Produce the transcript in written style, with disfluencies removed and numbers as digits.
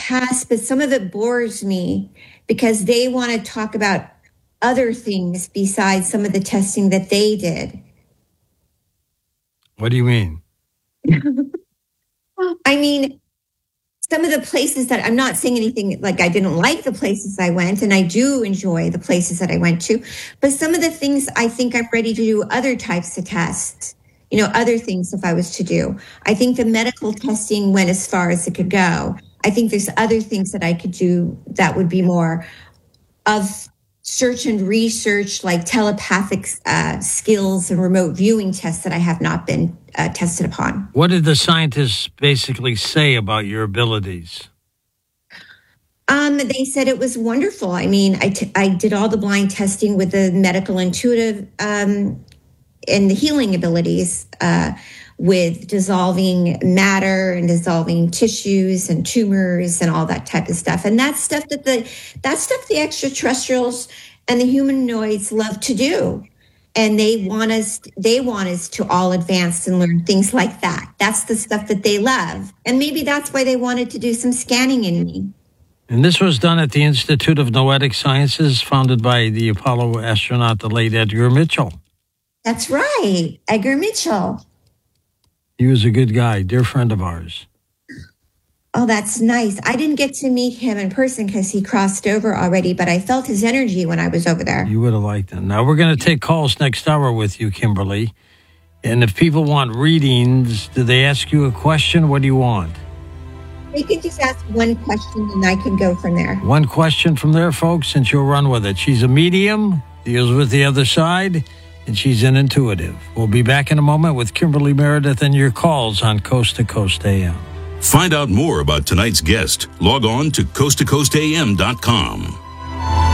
test, but some of it bores me because they want to talk about other things besides some of the testing that they did. What do you mean? I mean, some of the places that I'm not saying anything like I didn't like the places I went, and I do enjoy the places that I went to, but some of the things I think I'm ready to do other types of tests, other things if I was to do. I think the medical testing went as far as it could go. I think there's other things that I could do that would be more of search and research, like telepathic skills and remote viewing tests that I have not been tested upon. What did the scientists basically say about your abilities? They said it was wonderful. I mean, I did all the blind testing with the medical intuitive and the healing abilities with dissolving matter and dissolving tissues and tumors and all that type of stuff. And that's stuff the extraterrestrials and the humanoids love to do. And they want us to all advance and learn things like that. That's the stuff that they love. And maybe that's why they wanted to do some scanning in me. And this was done at the Institute of Noetic Sciences, founded by the Apollo astronaut, the late Edgar Mitchell. That's right, Edgar Mitchell. He was a good guy, dear friend of ours. Oh, that's nice. I didn't get to meet him in person because he crossed over already, but I felt his energy when I was over there. You would have liked him. Now, we're going to take calls next hour with you, Kimberly. And if people want readings, do they ask you a question? What do you want? They can just ask one question and I can go from there. One question from there, folks, and she'll run with it. She's a medium, deals with the other side, and she's an intuitive. We'll be back in a moment with Kimberly Meredith and your calls on Coast to Coast AM. Find out more about tonight's guest. Log on to coasttocoastam.com.